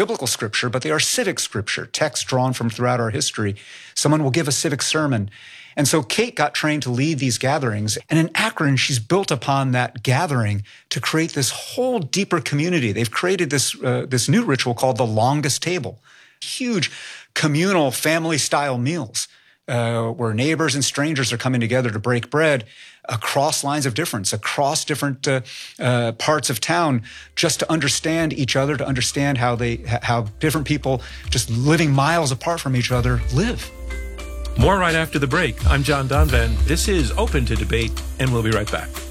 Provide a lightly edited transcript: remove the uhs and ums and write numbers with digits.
biblical scripture, but they are civic scripture, texts drawn from throughout our history. Someone will give a civic sermon. And so Kate got trained to lead these gatherings. And in Akron, she's built upon that gathering to create this whole deeper community. They've created this new ritual called the longest table, huge communal family-style meals where neighbors and strangers are coming together to break bread across lines of difference, across different parts of town, just to understand each other, to understand how different people just living miles apart from each other live. More right after the break. I'm John Donvan. This is Open to Debate, and we'll be right back.